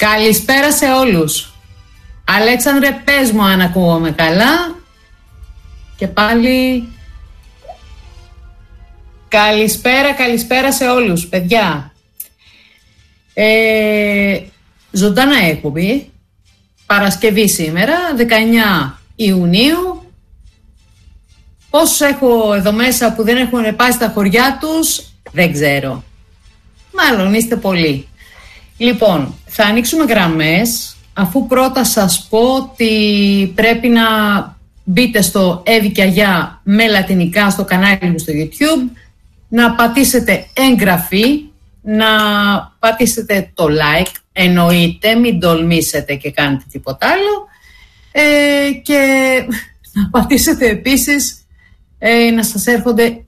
Καλησπέρα σε όλους. Αλέξανδρε, πες μου αν ακούγομαι καλά. Και πάλι καλησπέρα σε όλους, παιδιά. Ζωντανά εκπομπή. Παρασκευή σήμερα, 19 Ιουνίου. Πόσους έχω εδώ μέσα που δεν έχουν πάει στα χωριά τους, δεν ξέρω. Μάλλον είστε πολλοί. Λοιπόν, θα ανοίξουμε γραμμές, αφού πρώτα σας πω ότι πρέπει να μπείτε στο Εύη και Αγιά με λατινικά στο κανάλι μου στο YouTube, να πατήσετε εγγραφή, να πατήσετε το like, εννοείται, μην τολμήσετε και κάνετε τίποτα άλλο, και να πατήσετε επίσης να σας έρχονται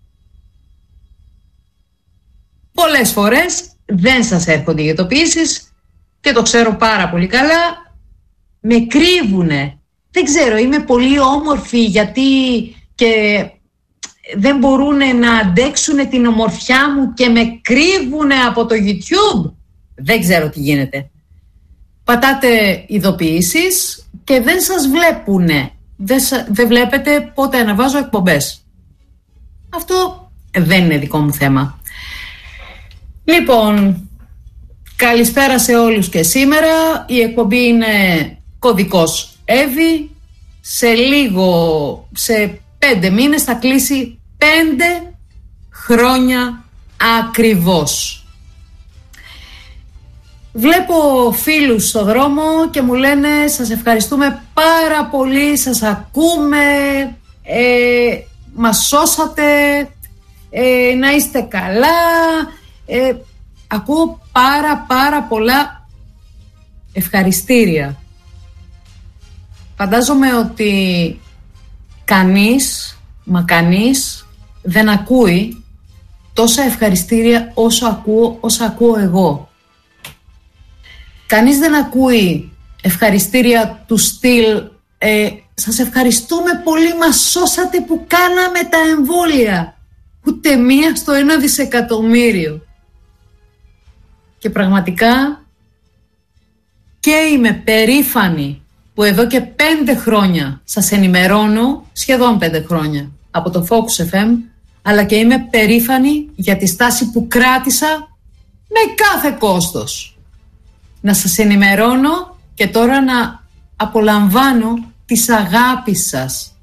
πολλές φορές δεν σας έρχονται οι ειδοποιήσεις και το ξέρω πάρα πολύ καλά, με κρύβουνε. Δεν ξέρω, είμαι πολύ όμορφη γιατί και δεν μπορούν να αντέξουν την ομορφιά μου και με κρύβουνε από το YouTube. Δεν ξέρω τι γίνεται. Πατάτε ειδοποιήσεις και δεν σας βλέπουνε. Δεν βλέπετε πότε αναβάζω εκπομπές. Αυτό δεν είναι δικό μου θέμα. Λοιπόν, καλησπέρα σε όλους και σήμερα. Η εκπομπή είναι κωδικός Εύη. Σε 5 μήνες θα κλείσει 5 χρόνια ακριβώς. Βλέπω φίλους στο δρόμο και μου λένε σας ευχαριστούμε πάρα πολύ, σας ακούμε, μας σώσατε, να είστε καλά. Ακούω πάρα πολλά ευχαριστήρια. Φαντάζομαι ότι κανείς δεν ακούει τόσα ευχαριστήρια όσα ακούω εγώ. Κανείς δεν ακούει ευχαριστήρια του στυλ σας ευχαριστούμε πολύ, μας σώσατε που κάναμε τα εμβόλια. Ούτε μία στο 1 δισεκατομμύριο. Και πραγματικά και είμαι περήφανη που εδώ και 5 χρόνια σας ενημερώνω, σχεδόν 5 χρόνια, από το Focus FM, αλλά και είμαι περήφανη για τη στάση που κράτησα με κάθε κόστος. Να σας ενημερώνω και τώρα να απολαμβάνω της αγάπης σας.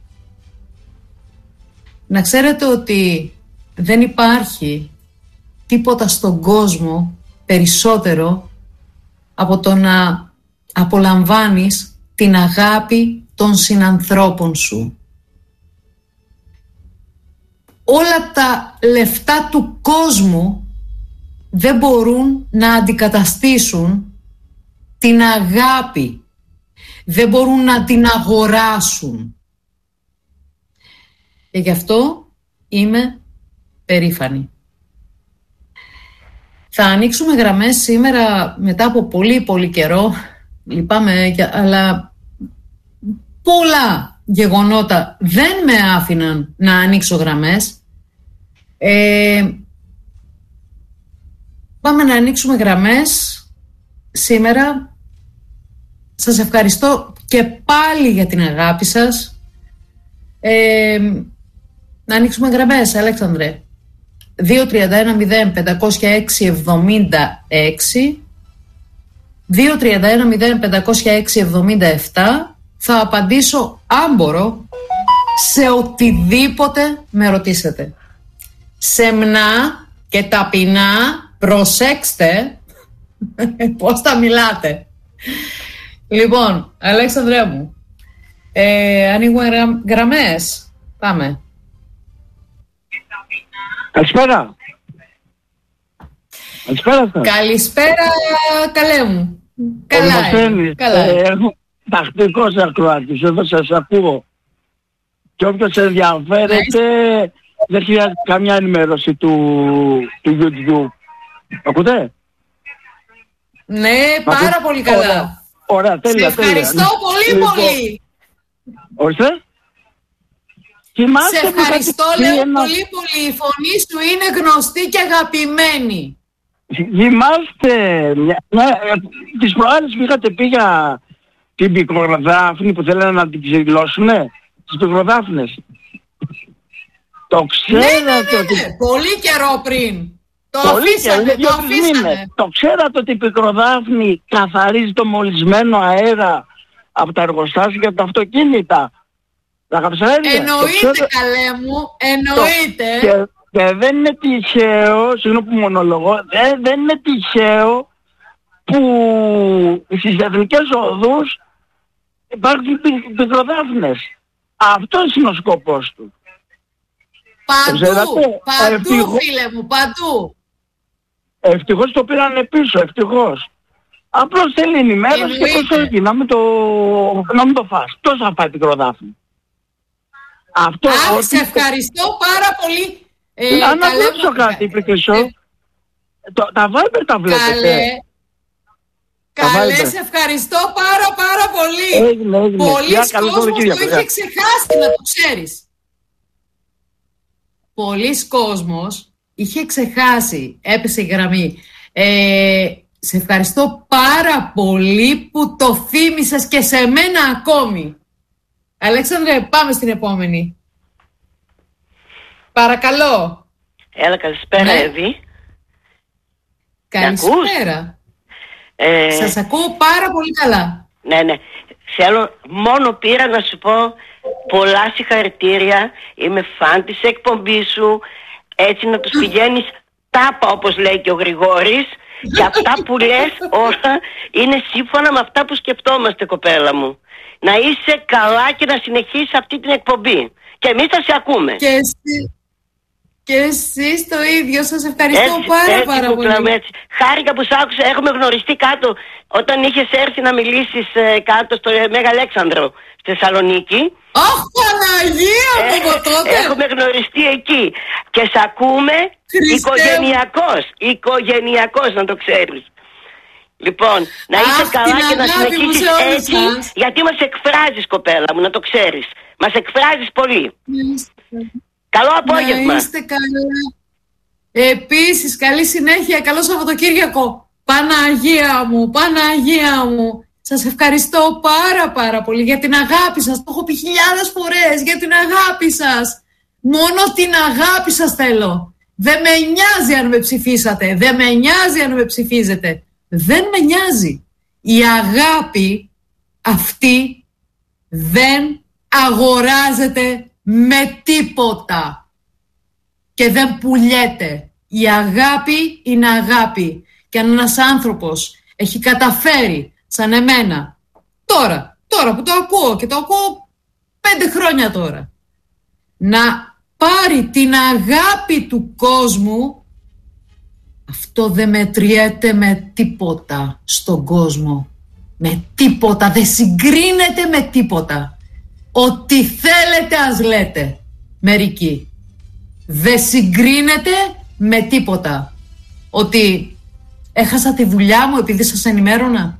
Να ξέρετε ότι δεν υπάρχει τίποτα στον κόσμο περισσότερο από το να απολαμβάνεις την αγάπη των συνανθρώπων σου. Όλα τα λεφτά του κόσμου δεν μπορούν να αντικαταστήσουν την αγάπη. Δεν μπορούν να την αγοράσουν. Και γι' αυτό είμαι περήφανη. Θα ανοίξουμε γραμμές σήμερα μετά από πολύ καιρό. Λυπάμαι, αλλά πολλά γεγονότα δεν με άφηναν να ανοίξω γραμμές. Πάμε να ανοίξουμε γραμμές σήμερα. Σας ευχαριστώ και πάλι για την αγάπη σας. Να ανοίξουμε γραμμές, Αλέξανδρε. 231-0506-76 231-0506-77. Θα απαντήσω αν μπορώ σε οτιδήποτε με ρωτήσετε. Σεμνά και ταπεινά, προσέξτε πώς θα μιλάτε. Λοιπόν, Αλέξανδρέ μου, ανοίγουμε γραμμές. Πάμε. Καλησπέρα. Καλησπέρα, καλέ μου. Καλά. Έχω τακτικός ακροατής, εδώ σας ακούω. Και όποιος ενδιαφέρεται δεν χρειάζεται καμιά ενημέρωση του YouTube. Ακούτε? Ναι, πάρα πολύ καλά. Ωραία, τέλεια. Σε ευχαριστώ πολύ. Ορίστε. Σε ευχαριστώ, λέω πολύ. Η φωνή σου είναι γνωστή και αγαπημένη. Θυμάστε, τις προάλλες πήγα την Πικροδάφνη που θέλανε να την ξυλώσουνε, τις Πικροδάφνες. Το ξέρατε ότι... Ναι. Πολύ καιρό πριν. Το αφήσανε. Το ξέρατε ότι η Πικροδάφνη καθαρίζει το μολυσμένο αέρα από τα εργοστάσια και τα αυτοκίνητα. Τα καψαέρια. Εννοείται, καλέ μου, εννοείται. Και δεν είναι τυχαίο, συγγνώμη που μονολογώ, δεν είναι τυχαίο που στις εθνικές οδούς υπάρχουν Πικροδάφνες. Αυτός είναι ο σκοπός του. Παντού, φίλε μου, παντού. Ευτυχώς το πήρανε πίσω, ευτυχώς. Απλώς θέλει ενημέρωση και προσοχή, να μην το φας. Τόσο θα πάει Πικροδάφνη. Αυτό σε ευχαριστώ πάρα πολύ. Να ρωτήσω κάτι, Πικρισσό. Τα Viber τα βλέπετε. Καλέ, σε ευχαριστώ πάρα πολύ. Έγινε. Πολλοί κόσμος το είχε ξεχάσει, να το ξέρεις. Πολλοί κόσμος είχε ξεχάσει, έπεσε η γραμμή. Σε ευχαριστώ πάρα πολύ που το θύμισες και σε μένα ακόμη. Αλέξανδρε, πάμε στην επόμενη. Παρακαλώ. Έλα, καλησπέρα, Εύη. Καλησπέρα. Σας ακούω πάρα πολύ καλά. Ναι. Θέλω, μόνο πήρα να σου πω πολλά συγχαρητήρια. Είμαι φαν της εκπομπής σου. Έτσι να τους πηγαίνεις τάπα, όπως λέει και ο Γρηγόρης. Και αυτά που λες όλα είναι σύμφωνα με αυτά που σκεπτόμαστε, κοπέλα μου. Να είσαι καλά και να συνεχίσεις αυτή την εκπομπή. Και εμείς θα σε ακούμε. Και εσείς το ίδιο. Σας ευχαριστώ πάρα πολύ. Χάρηκα που σ' άκουσα. Έχουμε γνωριστεί κάτω όταν είχες έρθει να μιλήσεις κάτω στο Μέγα Αλέξανδρο στη Θεσσαλονίκη. Αχ, Παναγία μου, από τότε. Έχουμε γνωριστεί εκεί. Και σ' ακούμε οικογενειακός, να το ξέρεις. Λοιπόν, να είσαι καλά και να συνεχίσεις έτσι, γιατί μας εκφράζεις, κοπέλα μου, να το ξέρεις. Μας εκφράζεις πολύ. Καλό απόγευμα. Να είστε καλά. Επίσης, καλή συνέχεια, καλό Σαββατοκύριακο. Παναγία μου. Σας ευχαριστώ πάρα πολύ για την αγάπη σας. Το έχω πει χιλιάδες φορές, για την αγάπη σας. Μόνο την αγάπη σας θέλω. Δεν με νοιάζει αν με ψηφίσατε, δεν με νοιάζει αν με ψηφίζετε. Δεν με νοιάζει. Η αγάπη αυτή δεν αγοράζεται με τίποτα και δεν πουλιέται. Η αγάπη είναι αγάπη. Και αν ένας άνθρωπος έχει καταφέρει σαν εμένα τώρα που το ακούω και το ακούω 5 χρόνια τώρα, να πάρει την αγάπη του κόσμου, αυτό δεν μετριέται με τίποτα στον κόσμο. Με τίποτα, δεν συγκρίνεται με τίποτα. Ό,τι θέλετε ας λέτε μερικοί. Δεν συγκρίνεται με τίποτα. Ότι έχασα τη δουλειά μου επειδή σας ενημέρωνα.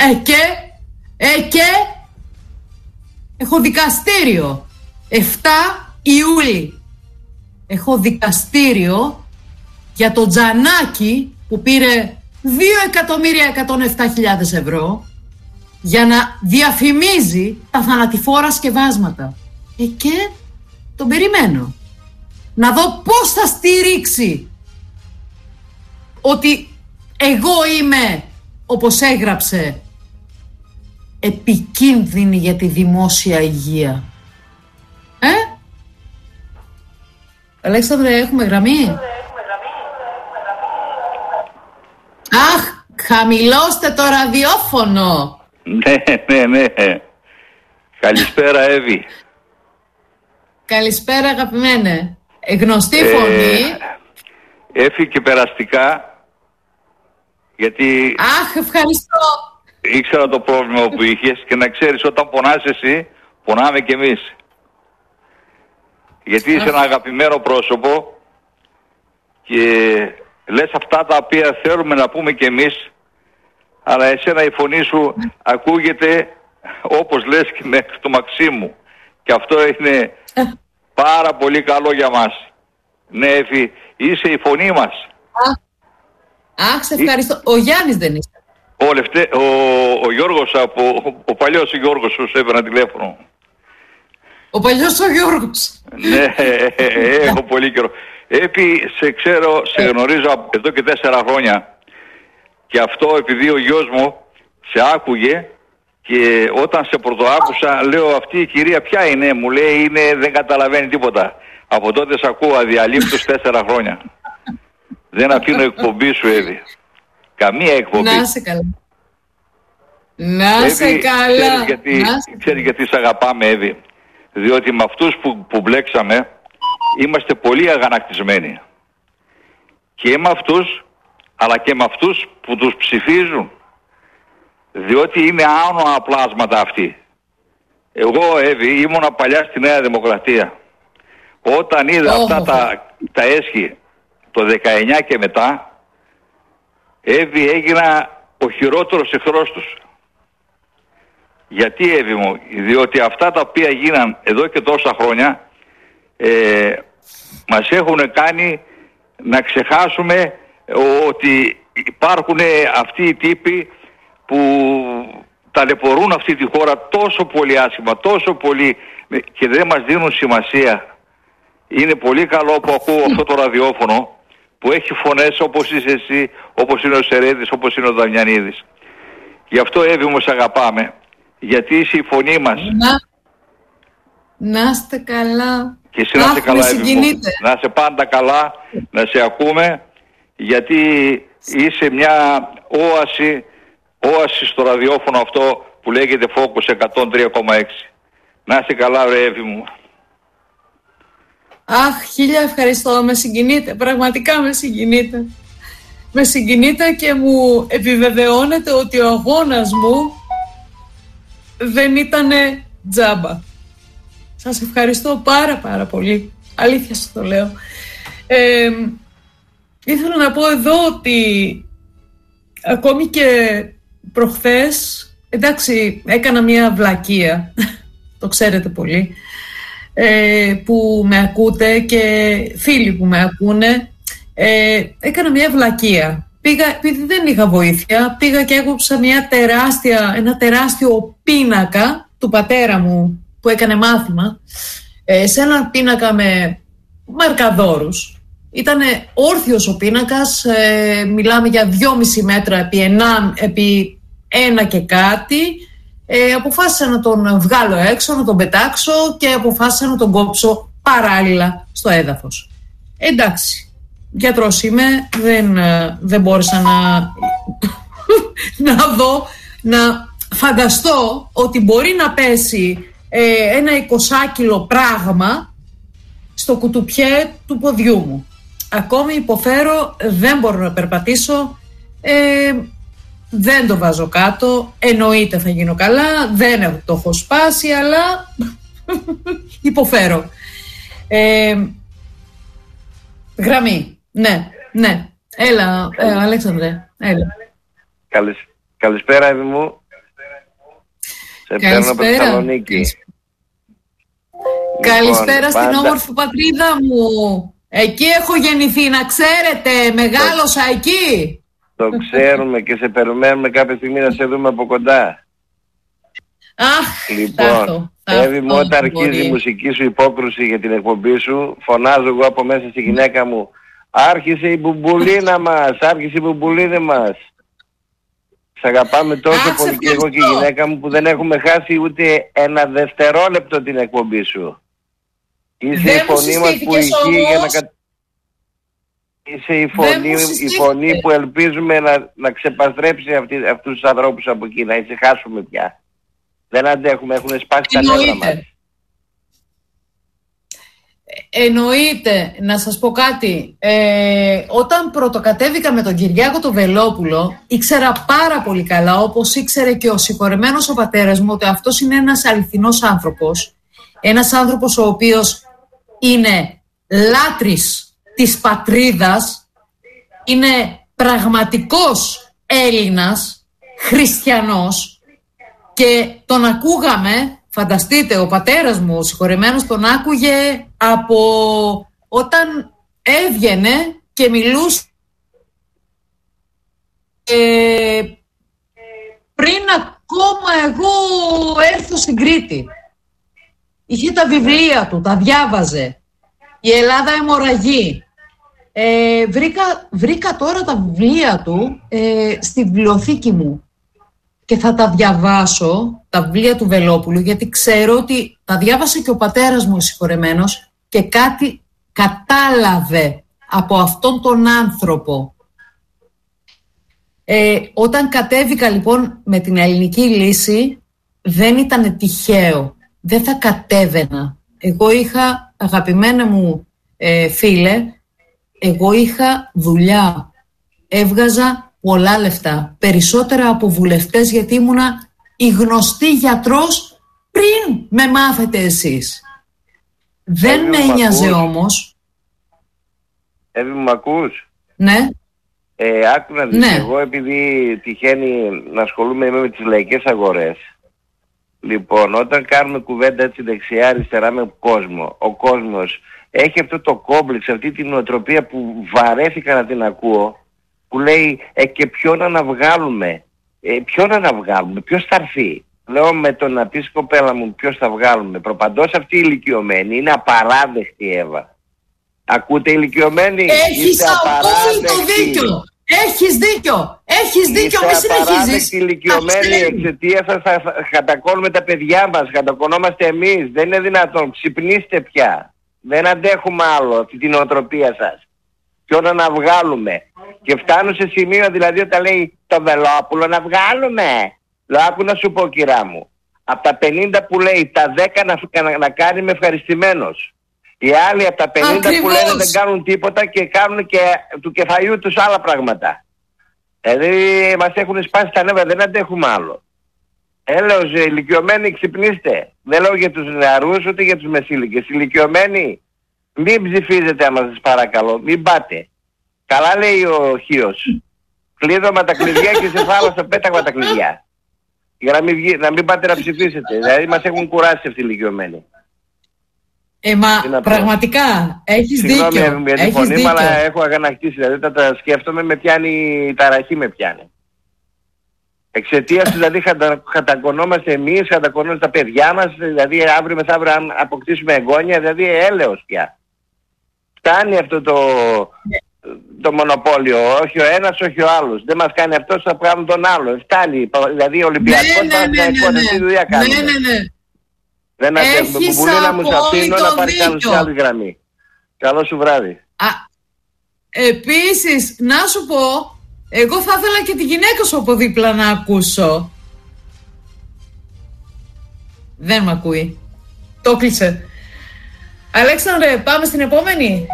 Και έχω δικαστήριο 7 Ιούλη. Έχω δικαστήριο για το Τζανάκι που πήρε 2.107.000 ευρώ για να διαφημίζει τα θανατηφόρα σκευάσματα. Και τον περιμένω να δω πώς θα στηρίξει ότι εγώ είμαι, όπως έγραψε, επικίνδυνη για τη δημόσια υγεία. Αλέξανδρε, έχουμε γραμμή? Αχ, χαμηλώστε το ραδιόφωνο. Ναι. Καλησπέρα, Εύη. Καλησπέρα, αγαπημένε. Γνωστή φωνή. Έφυγε και περαστικά, γιατί... Αχ, ευχαριστώ. Ήξερα το πρόβλημα που είχες και να ξέρεις, όταν πονάς εσύ, πονάμε κι εμείς. Γιατί είσαι ένα αγαπημένο πρόσωπο και λες αυτά τα οποία θέλουμε να πούμε κι εμείς, αλλά εσένα η φωνή σου ακούγεται όπως λες και μέχρι το Μαξίμου. Και αυτό είναι πάρα πολύ καλό για μας. Ναι, Εφη, είσαι η φωνή μας. Αχ, σε ευχαριστώ. Ο Γιάννης δεν είσαι? Ο Γιώργος, ο παλιός ο Γιώργος σου έπαιρνα τηλέφωνο. Ο παλιός ο Γιώργος. Ναι, έχω πολύ καιρό. Σε ξέρω, σε γνωρίζω εδώ και 4 χρόνια. Και αυτό επειδή ο γιος μου σε άκουγε και όταν σε πρωτοάκουσα λέω αυτή η κυρία ποια είναι, μου λέει δεν καταλαβαίνει τίποτα. Από τότε σε ακούω αδιαλείπτους 4 χρόνια. Δεν αφήνω εκπομπή σου, Εύη. Καμία εκπομπή. Να σε καλά. Να σε καλά. Ξέρεις γιατί σε αγαπάμε, Εύη? Διότι με αυτούς που μπλέξαμε είμαστε πολύ αγανακτισμένοι. Και με αυτούς, αλλά και με αυτούς που τους ψηφίζουν. Διότι είναι άνοα πλάσματα αυτοί. Εγώ, Εύη, ήμουνα παλιά στη Νέα Δημοκρατία. Όταν είδα αυτά τα έσχη το 19 και μετά, Εύη, έγινα ο χειρότερος εχθρός τους. Γιατί, Εύη μου? Διότι αυτά τα οποία γίναν εδώ και τόσα χρόνια μας έχουν κάνει να ξεχάσουμε ότι υπάρχουν αυτοί οι τύποι που ταλαιπωρούν αυτή τη χώρα τόσο πολύ άσχημα, τόσο πολύ, και δεν μας δίνουν σημασία. Είναι πολύ καλό που ακούω αυτό το ραδιόφωνο που έχει φωνές όπως είσαι εσύ, όπως είναι ο Σερέδης, όπως είναι ο Δαμιανίδης. Γι' αυτό, Εύη μου, σε αγαπάμε. Γιατί είσαι η φωνή μας. Να είστε καλά. Και εσύ να είσαι καλά, Εύη μου. Να είσαι πάντα καλά, να σε ακούμε, γιατί είσαι μια όαση στο ραδιόφωνο αυτό που λέγεται Focus 103,6. Να είσαι καλά, ρε Εύη μου. Αχ, χίλια ευχαριστώ, με συγκινείτε, πραγματικά με συγκινείτε. Με συγκινείτε και μου επιβεβαιώνετε ότι ο αγώνας μου δεν ήτανε τζάμπα. Σας ευχαριστώ πάρα πολύ. Αλήθεια σας το λέω. Ήθελα να πω εδώ ότι ακόμη και προχθές, εντάξει, έκανα μια βλακεία, το ξέρετε πολύ, που με ακούτε και φίλοι που με ακούνε, έκανα μια βλακεία. Πήγα, επειδή δεν είχα βοήθεια, πήγα και έκοψα ένα τεράστιο πίνακα του πατέρα μου που έκανε μάθημα, σε έναν πίνακα με μαρκαδόρους. Ήτανε όρθιος ο πίνακας, μιλάμε για 2,5 μέτρα επί 1 και κάτι. Αποφάσισα να τον βγάλω έξω, να τον πετάξω και αποφάσισα να τον κόψω παράλληλα στο έδαφος. Εντάξει, γιατρός είμαι, δεν μπόρεσα να δω, να φανταστώ ότι μπορεί να πέσει ένα 20 πράγμα στο κουτουπιέ του ποδιού μου. Ακόμη υποφέρω, δεν μπορώ να περπατήσω, δεν το βάζω κάτω, εννοείται θα γίνω καλά, δεν το έχω σπάσει, αλλά υποφέρω. Γραμμή, ναι. Έλα, Αλέξανδρε, έλα. Καλησπέρα, Εύη μου. Σε παίρνω από Θεσσαλονίκη. Καλησπέρα στην όμορφη πατρίδα μου. Εκεί έχω γεννηθεί, να ξέρετε, μεγάλωσα εκεί. Το ξέρουμε και σε περιμένουμε κάποια στιγμή να σε δούμε από κοντά. Αχ, λοιπόν, Εύη μου, όταν αρχίζει η μουσική σου υπόκρουση για την εκπομπή σου, φωνάζω εγώ από μέσα στη γυναίκα μου, άρχισε η μπουμπουλίνα μας. Σ' αγαπάμε τόσο πολύ και εγώ και η γυναίκα μου που δεν έχουμε χάσει ούτε ένα δευτερόλεπτο την εκπομπή σου. Είσαι η φωνή μας που ηχεί για να Είσαι η φωνή που ελπίζουμε να ξεπαστρέψει αυτούς τους ανθρώπους από εκεί, να ησυχάσουμε πια. Δεν αντέχουμε, έχουν σπάσει τα νεύρα μας. Εννοείται, να σας πω κάτι. Όταν πρωτοκατέβηκα με τον Κυριάκο τον Βελόπουλο, ήξερα πάρα πολύ καλά, όπως ήξερε και ο συγχωρεμένος ο πατέρας μου, ότι αυτός είναι ένας αληθινός άνθρωπος. Ένας άνθρωπος ο οποίος είναι λάτρης της πατρίδας, είναι πραγματικός Έλληνας, χριστιανός, και τον ακούγαμε, φανταστείτε, ο πατέρας μου, ο συγχωρεμένος, τον άκουγε από όταν έβγαινε και μιλούσε πριν ακόμα εγώ έρθω στην Κρήτη. Είχε τα βιβλία του, τα διάβαζε. Η Ελλάδα αιμορραγεί. Βρήκα τώρα τα βιβλία του στη βιβλιοθήκη μου και θα τα διαβάσω, τα βιβλία του Βελόπουλου, γιατί ξέρω ότι τα διάβασε και ο πατέρας μου, ο συγχωρεμένος, και κάτι κατάλαβε από αυτόν τον άνθρωπο. Όταν κατέβηκα λοιπόν με την ελληνική λύση, δεν ήταν τυχαίο, δεν θα κατέβαινα. Εγώ είχα, αγαπημένα μου φίλε, εγώ είχα δουλειά, έβγαζα πολλά λεφτά, περισσότερα από βουλευτές, γιατί ήμουνα η γνωστή γιατρός πριν με μάθετε εσείς. Δεν με ένοιαζε όμως. Εύη, μου ακούς? Ναι. Άκου να δεις, ναι. Εγώ επειδή τυχαίνει να ασχολούμαι με τις λαϊκές αγορές, λοιπόν, όταν κάνουμε κουβέντα έτσι δεξιά αριστερά με κόσμο, ο κόσμος έχει αυτό το κόμπλεξ, αυτή την νοοτροπία που βαρέθηκα να την ακούω, που λέει και ποιον να αναβγάλουμε, ποιος θα έρθει. Λέω με το να πεις, κοπέλα μου, ποιος θα βγάλουμε. Προπαντός αυτοί οι ηλικιωμένοι είναι απαράδεκτοι, Εύα. Ακούτε, ηλικιωμένοι? Έχεις απόλυτο δίκιο. Έχεις δίκιο. Μη συνεχίζεις. Είστε ηλικιωμένοι, εξαιτίας σας θα κατακώνουμε τα παιδιά μας, κατακωνόμαστε εμείς. Δεν είναι δυνατόν. Ξυπνήστε πια. Δεν αντέχουμε άλλο αυτή την νοοτροπία σας. Ποιον να βγάλουμε. Και φτάνω σε σημείο, δηλαδή, όταν λέει το Βελόπουλο να βγάλουμε. Λέω, άκου να σου πω, κυρά μου. Από τα 50 που λέει, τα 10 να κάνει με ευχαριστημένος. Οι άλλοι από τα 50 ακριβώς που λένε δεν κάνουν τίποτα και κάνουν και του κεφαλιού τους άλλα πράγματα. Δηλαδή μας έχουν σπάσει τα νεύρα, δεν αντέχουμε άλλο. Έλεος, ηλικιωμένοι, ξυπνήστε. Δεν λέω για τους νεαρούς ούτε για τους μεσήλικες. Ηλικιωμένοι, μην ψηφίζετε άμα σας παρακαλώ, μην πάτε. Καλά λέει ο Χίος. Κλείδωμα τα κλειδιά και σε θάλασσα πέταγμα τα κλειδιά. Για να μην πάτε να ψηφίσετε. Δηλαδή μας έχουν κουράσει αυτοί οι ηλικιωμένοι. Μα πραγματικά έχεις δίκιο. Συγγνώμη για τη φωνή μου, αλλά έχω αγανακτήσει. Δηλαδή τα σκέφτομαι, με πιάνει η ταραχή, με πιάνει. Εξαιτίας δηλαδή κατακονόμαστε εμείς, κατακονόμαστε τα παιδιά μας, δηλαδή αύριο μεθαύριο αν αποκτήσουμε εγγόνια, δηλαδή έλεος πια. Φτάνει αυτό το μονοπόλιο, όχι ο ένας, όχι ο άλλος. Δεν μας κάνει αυτός, θα κάνουν τον άλλο. Φτάνει, δηλαδή ο Ολυμπιακός τι δουλειά κάνουμε. Δεν αντέχουμε. Μπουμπουλίνα μου, σε αφήνω να πάρει κάνω σε άλλη γραμμή. Καλό σου βράδυ. Επίσης, να σου πω, εγώ θα ήθελα και τη γυναίκα σου από δίπλα να ακούσω. Δεν μ' ακούει. Το κλείσε. Αλέξανδρε, πάμε στην επόμενη.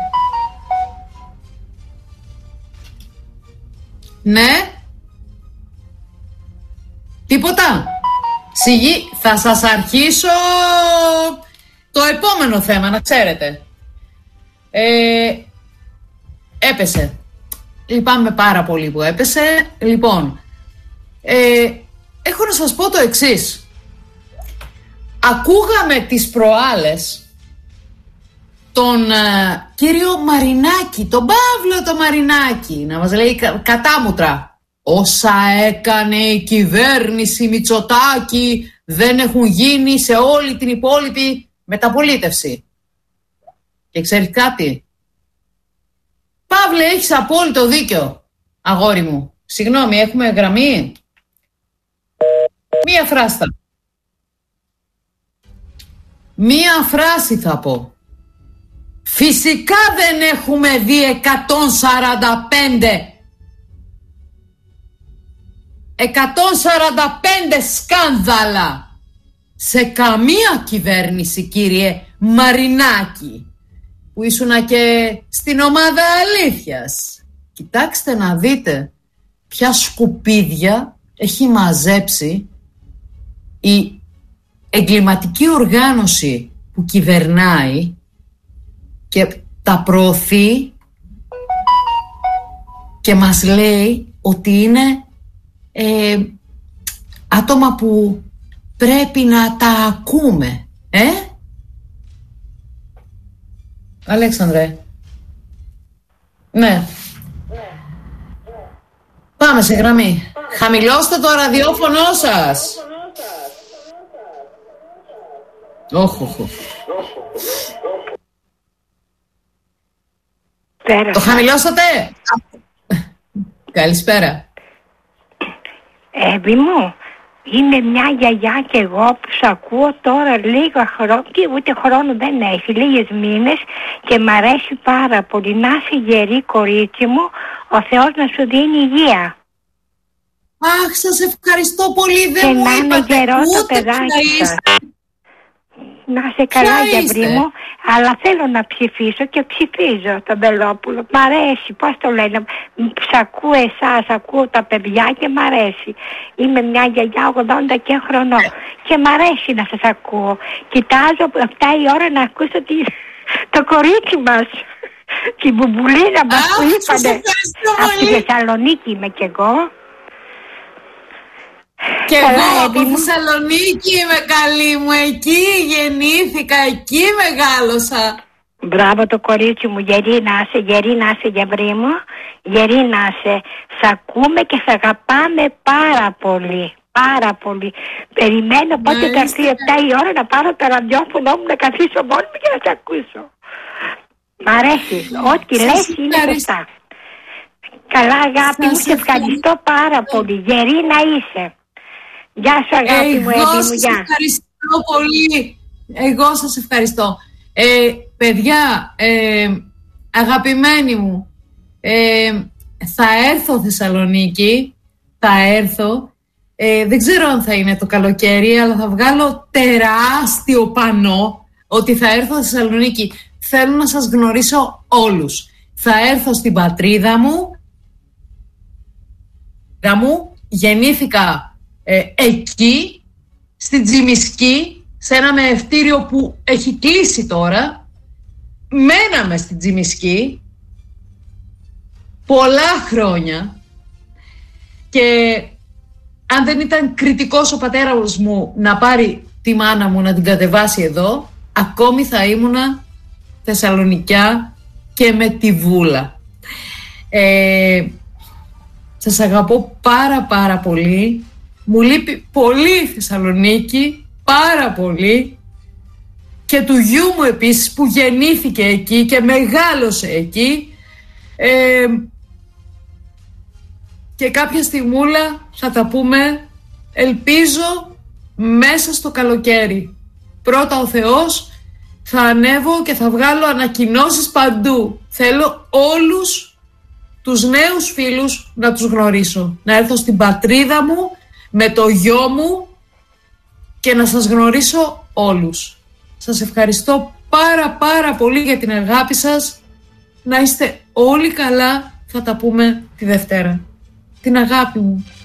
Ναι. Τίποτα. Σιγή, θα σας αρχίσω το επόμενο θέμα, να ξέρετε. Έπεσε. Λυπάμαι πάρα πολύ που έπεσε. Λοιπόν, έχω να σας πω το εξής. Ακούγαμε τις προάλλες τον κύριο Μαρινάκη, τον Παύλο το Μαρινάκη, να μας λέει κατάμουτρα. Όσα έκανε η κυβέρνηση Μητσοτάκη δεν έχουν γίνει σε όλη την υπόλοιπη μεταπολίτευση. Και ξέρεις κάτι? Παύλε, έχεις απόλυτο δίκιο, αγόρι μου. Συγγνώμη, έχουμε γραμμή? Μία φράστα. Μία φράση θα πω. Φυσικά δεν έχουμε δει 145 σκάνδαλα σε καμία κυβέρνηση, κύριε Μαρινάκη, που ήσουνα και στην ομάδα αλήθειας. Κοιτάξτε να δείτε ποια σκουπίδια έχει μαζέψει η εγκληματική οργάνωση που κυβερνάει και τα προωθεί και μας λέει ότι είναι άτομα που πρέπει να τα ακούμε. Αλέξανδρε. Ναι. Πάμε σε γραμμή. Χαμηλώστε το ραδιόφωνο σας. Το χαμηλώσατε? Καλησπέρα. Εύη μου, είμαι μια γιαγιά και εγώ που σ' ακούω τώρα λίγα χρόνια, και ούτε χρόνο δεν έχει, λίγες μήνες, και μ' αρέσει πάρα πολύ. Να είσαι γερή, κορίτσι μου, ο Θεός να σου δίνει υγεία. Αχ, σας ευχαριστώ πολύ, δεν και μου να είναι είπατε γερό το ούτε παιδάκι σας. Να είσαι καλά, Γιαβρή μου, αλλά θέλω να ψηφίσω και ψηφίζω τον Μπελόπουλο. Μ' αρέσει, πώς το λένε, σ' ακούω εσάς, ακούω τα παιδιά και μ' αρέσει. Είμαι μια γιαγιά 80 και χρονών και μ' αρέσει να σας ακούω. Κοιτάζω αυτά η ώρα να ακούσω το κορίτσι μας, την μπουμπουλίνα μας που είπανε. Από τη Θεσσαλονίκη είμαι κι εγώ. Και εγώ από Θεσσαλονίκη είμαι, καλή μου, εκεί γεννήθηκα, εκεί μεγάλωσα. Μπράβο το κορίτσι μου, γερή να είσαι, Γιαβρή μου, γερή να είσαι. Σ' ακούμε και σ' αγαπάμε πάρα πολύ, πάρα πολύ. Περιμένω πότε θα έρθει 7 η ώρα να πάρω το ραδιόφωνο μου, να καθίσω μόνη μου και να σ' ακούσω. Μ' αρέσει, ό,τι λες είναι σωστά. Καλά αγάπη μου, σε ευχαριστώ πάρα πολύ, γερή να είσαι. Γεια σου αγάπη μου, Εύη μου, γεια. Εγώ σας ευχαριστώ πολύ. Εγώ σας ευχαριστώ. Παιδιά, αγαπημένοι μου, θα έρθω Θεσσαλονίκη, θα έρθω. Δεν ξέρω αν θα είναι το καλοκαίρι, αλλά θα βγάλω τεράστιο πανό ότι θα έρθω Θεσσαλονίκη. Θέλω να σας γνωρίσω όλους. Θα έρθω στην πατρίδα μου. Γεννήθηκα εκεί, στην Τζιμισκή, σε ένα μεευτήριο που έχει κλείσει τώρα. Μέναμε στην Τζιμισκή πολλά χρόνια και αν δεν ήταν κριτικός ο πατέρας μου να πάρει τη μάνα μου να την κατεβάσει εδώ, ακόμη θα ήμουνα Θεσσαλονικιά και με τη βούλα. Σας αγαπώ πάρα πολύ. Μου λείπει πολύ η Θεσσαλονίκη, πάρα πολύ. Και του γιού μου επίσης που γεννήθηκε εκεί και μεγάλωσε εκεί. Και κάποια στιγμούλα θα τα πούμε, ελπίζω, μέσα στο καλοκαίρι. Πρώτα ο Θεός, θα ανέβω και θα βγάλω ανακοινώσεις παντού. Θέλω όλους τους νέους φίλους να τους γνωρίσω. Να έρθω στην πατρίδα μου με το γιο μου και να σας γνωρίσω όλους. Σας ευχαριστώ πάρα πολύ για την αγάπη σας. Να είστε όλοι καλά, θα τα πούμε τη Δευτέρα. Την αγάπη μου.